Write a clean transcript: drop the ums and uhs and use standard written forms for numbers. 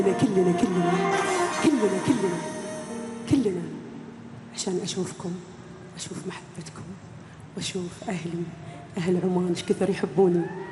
كلنا كلنا كلنا كلنا كلنا عشان أشوفكم، أشوف محبتكم، وأشوف أهلي، أهل عمان إيش كثر يحبوني.